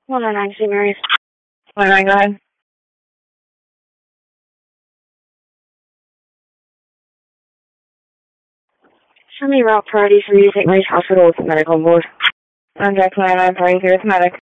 109 St. Mary's. 109, go ahead. Show me route priorities from St. Mary's Hospital with the medical board. Contact 109, party with medic.